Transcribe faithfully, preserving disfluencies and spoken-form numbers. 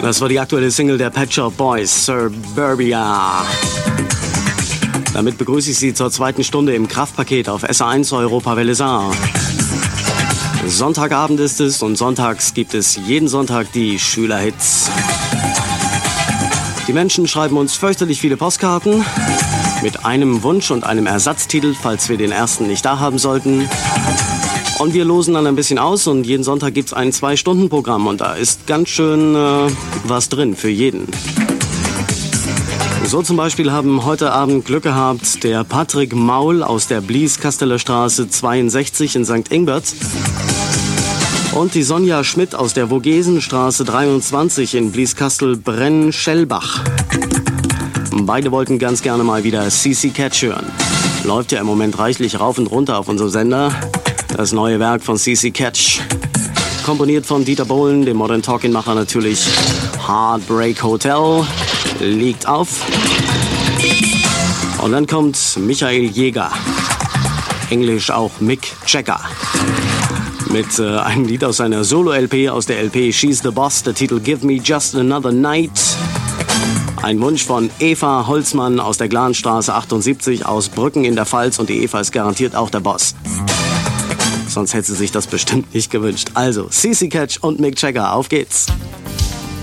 Das war die aktuelle Single der Pet Shop Boys, Suburbia. Damit begrüße ich Sie zur zweiten Stunde im Kraftpaket auf S A eins Europa Welle Saar. Sonntagabend ist es und sonntags gibt es jeden Sonntag die Schülerhits. Die Menschen schreiben uns fürchterlich viele Postkarten mit einem Wunsch und einem Ersatztitel, falls wir den ersten nicht da haben sollten. Und wir losen dann ein bisschen aus und jeden Sonntag gibt's ein Zwei-Stunden-Programm und da ist ganz schön äh, was drin für jeden. So zum Beispiel haben heute Abend Glück gehabt der Patrick Maul aus der Blies-Kasteler Straße zweiundsechzig in Sankt Ingbert und die Sonja Schmidt aus der Vogesenstraße dreiundzwanzig in Blieskastel-Brenn-Schellbach. Beide wollten ganz gerne mal wieder C C Catch hören. Läuft ja im Moment reichlich rauf und runter auf unserem Sender. Das neue Werk von C C Catch. Komponiert von Dieter Bohlen, dem Modern Talking-Macher natürlich. Heartbreak Hotel liegt auf. Und dann kommt Michael Jäger. Englisch auch Mick Jagger. Mit äh, einem Lied aus seiner Solo-L P, aus der L P She's the Boss, der Titel Give Me Just Another Night. Ein Wunsch von Eva Holzmann aus der Glanstraße achtundsiebzig aus Brücken in der Pfalz und die Eva ist garantiert auch der Boss. Sonst hätte sie sich das bestimmt nicht gewünscht. Also, C C Catch und Mick Jagger, auf geht's.